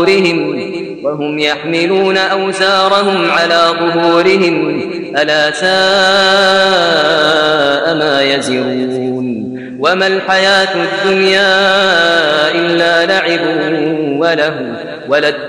وهم يحملون أوزارهم على ظهورهم ألا ساء ما يزرون وما الحياة الدنيا إلا لعب وله